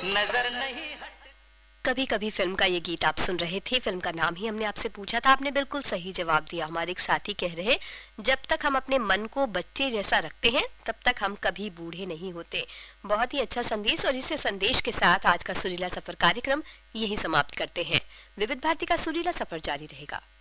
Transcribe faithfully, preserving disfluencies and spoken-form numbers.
नजर नहीं। कभी कभी फिल्म का ये गीत आप सुन रहे थे। फिल्म का नाम ही हमने आपसे पूछा था, आपने बिल्कुल सही जवाब दिया। हमारे एक साथी कह रहे हैं, जब तक हम अपने मन को बच्चे जैसा रखते हैं तब तक हम कभी बूढ़े नहीं होते। बहुत ही अच्छा संदेश, और इस संदेश के साथ आज का सुरीला सफर कार्यक्रम यही समाप्त करते हैं। विविध भारती का सुरीला सफर जारी रहेगा।